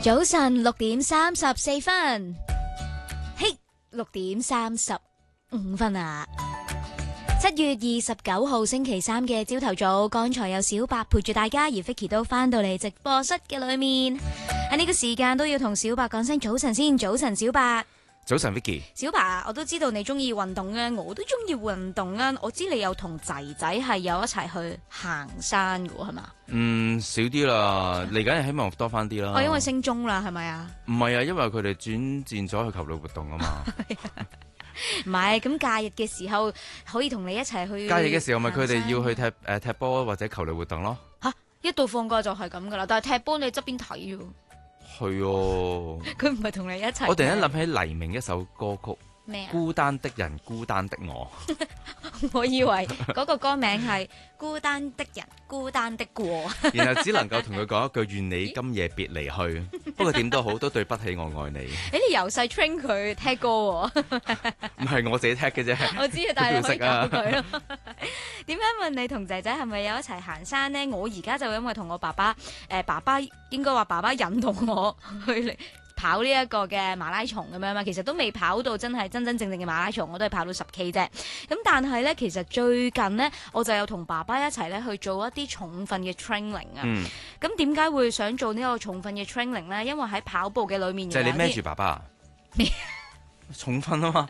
早晨6:34，嘿，6:35啊！7月29號星期三嘅朝頭早，剛才有小白陪住大家，而 Vicky 都翻到嚟直播室嘅裏面。喺呢個時間都要同小白講聲早晨先，早晨小白。 早晨 Vicky， 小白，我都知道你中意運動啊，我都中意運動啊。我知你有同仔仔係有一齊去行山嘅係嘛？ 少啲啦，嚟緊希望多翻啲啦。 因為升中啦，係咪啊？ 唔係啊，因為佢哋轉戰咗去球類活動啊嘛。 唔係，咁假日嘅時候可以同你一齊去。 假日嘅時候咪佢哋要去踢波或者球類活動咯。 吓，一到放假就係咁噶啦，但係踢波你側邊睇喎。 係哦。 佢唔係同你一齊。 我突然間諗起黎明一首歌曲。 咩啊？ 孤單的人，孤單的我。 我以為嗰個歌名係孤單的人，孤單的過。 然後只能夠同佢講一句願你今夜別離去。不過點都好，都對不起我愛你。 你由細 train 佢聽歌喎。 唔係我自己聽嘅啫。 我知啊，但係你可以教佢咯。點解問你同仔仔係咪有一齊行山呢？我而家就因為同我爸爸，爸爸應該話爸爸引導我去跑呢一個嘅馬拉松咁樣嘛，其實都未跑到真正嘅馬拉松，我都係跑到10K 啫。咁但係咧，其實最近呢，我就有同爸爸一齊咧去做一啲重訓嘅 training 啊。咁點解會想做呢個重訓嘅 training 咧？因為喺跑步嘅裏面， 就係你孭住爸爸。重訓啊嘛。